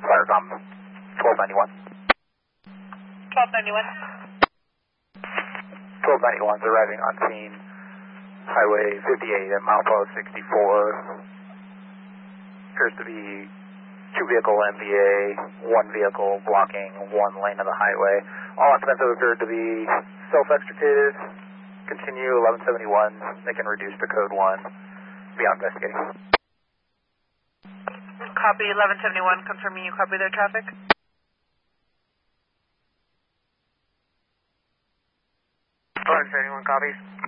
Firecom 1291. 1291. 1291's arriving on scene. Highway 58 at milepost 64. Appears to be 2-vehicle MVA, 1 vehicle blocking 1 lane of the highway. All occupants have appeared to be self-extricated. Continue 1171. They can reduce to code 1. Beyond investigating. Copy 1171, confirming you copy their traffic. 1171 copies.